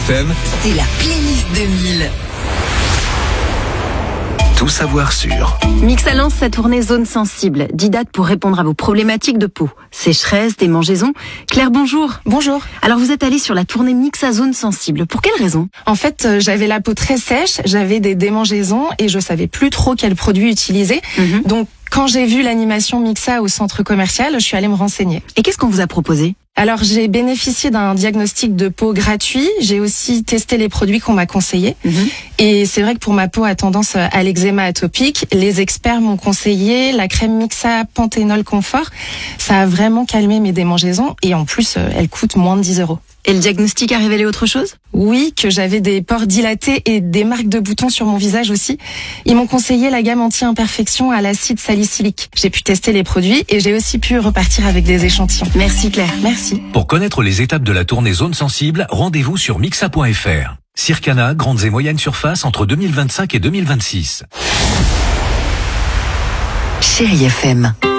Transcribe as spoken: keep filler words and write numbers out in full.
F M, c'est la playlist deux mille. Tout savoir sur Mixa lance sa tournée Zone Sensible, dix dates pour répondre à vos problématiques de peau. Sécheresse, démangeaison. Claire, bonjour. Bonjour. Alors vous êtes allée sur la tournée Mixa Zone Sensible. Pour quelle raison ? En fait, euh, j'avais la peau très sèche, j'avais des démangeaisons et je savais plus trop quel produit utiliser. Mm-hmm. Donc quand j'ai vu l'animation Mixa au centre commercial, je suis allée me renseigner. Et qu'est-ce qu'on vous a proposé ? Alors, j'ai bénéficié d'un diagnostic de peau gratuit. J'ai aussi testé les produits qu'on m'a conseillés. Mmh. Et c'est vrai que pour ma peau à tendance à l'eczéma atopique, les experts m'ont conseillé la crème Mixa Panthénol Confort. Ça a vraiment calmé mes démangeaisons et en plus, elle coûte moins de dix euros. Et le diagnostic a révélé autre chose ? Oui, que j'avais des pores dilatés et des marques de boutons sur mon visage aussi. Ils m'ont conseillé la gamme anti-imperfection à l'acide salicylique. J'ai pu tester les produits et j'ai aussi pu repartir avec des échantillons. Merci Claire. Merci. Pour connaître les étapes de la tournée Zone Sensible, rendez-vous sur mixa point f r. Circana, grandes et moyennes surfaces entre deux mille vingt-cinq et deux mille vingt-six. Chérie F M.